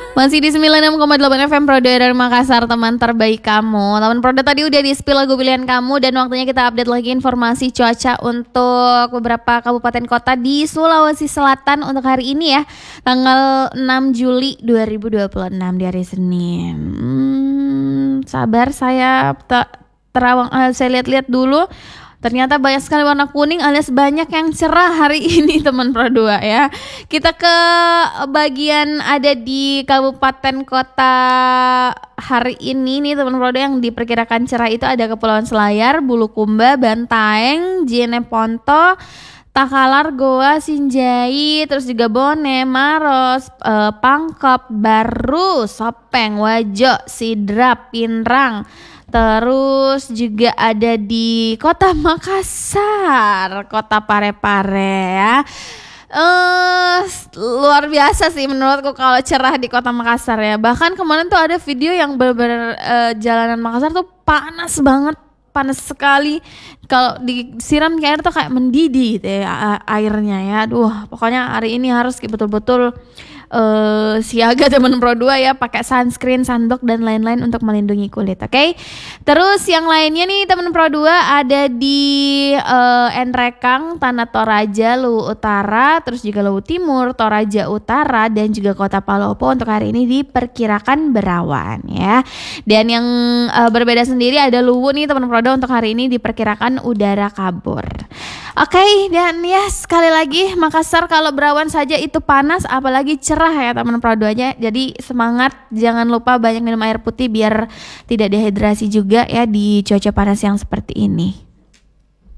Masih di 96,8 FM Prodo dari Makassar, teman terbaik kamu. Teman Prodo tadi udah di spill lagu pilihan kamu dan waktunya kita update lagi informasi cuaca untuk beberapa kabupaten kota di Sulawesi Selatan untuk hari ini ya. Tanggal 6 Juli 2026 di hari Senin. Sabar saya saya lihat-lihat dulu. Ternyata banyak sekali warna kuning alias banyak yang cerah hari ini teman Pro 2 ya. Kita ke bagian ada di kabupaten kota hari ini nih teman Pro 2 yang diperkirakan cerah itu ada Kepulauan Selayar, Bulukumba, Bantaeng, Jeneponto, Takalar, Goa, Sinjai, terus juga Bone, Maros, Pangkep, Baru, Sopeng, Wajo, Sidrap, Pinrang. Terus juga ada di Kota Makassar, Kota Parepare ya. Luar biasa sih menurutku kalau cerah di Kota Makassar ya. Bahkan kemarin tuh ada video yang bener-bener jalanan Makassar tuh panas banget, panas sekali. Kalau disiram ke air tuh kayak mendidih gitu ya airnya ya. Aduh, pokoknya hari ini harus betul-betul siaga teman Pro 2 ya, pakai sunscreen, sunblock dan lain-lain untuk melindungi kulit. Oke. Terus yang lainnya nih teman Pro 2 ada di Enrekang, Tanah Toraja, Luwu Utara, terus juga Luwu Timur, Toraja Utara dan juga Kota Palopo untuk hari ini diperkirakan berawan ya. Dan yang berbeda sendiri ada Luwu nya teman Pro 2 untuk hari ini diperkirakan udara kabur. Oke, dan ya sekali lagi Makassar kalau berawan saja itu panas, apalagi cerah ya teman Pro 2-nya. Jadi semangat, jangan lupa banyak minum air putih biar tidak dehidrasi juga ya di cuaca panas yang seperti ini.